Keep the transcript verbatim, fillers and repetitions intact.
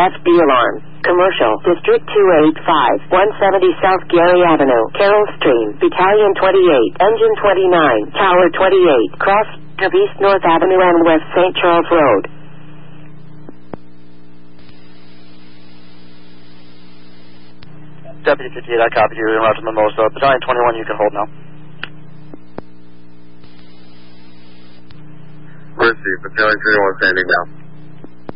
F D alarm. Commercial, District two eighty-five, one seventy South Gary Avenue, Carroll Stream, Battalion twenty-eight, Engine twenty-nine, Tower twenty-eight, cross of East North Avenue and West Saint Charles Road. Deputy fifty-eight, I copy you. You're in route to Mimosa. Battalion twenty-one, you can hold now. Mercy, Battalion twenty-one standing now.